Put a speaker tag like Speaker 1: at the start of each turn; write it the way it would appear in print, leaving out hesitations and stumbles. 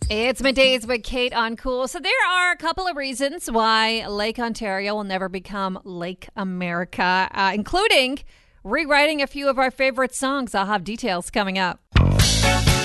Speaker 1: It's middays with Kate on Cool. So there are a couple of reasons why Lake Ontario will never become Lake America, including rewriting a few of our favorite songs. I'll have details coming up.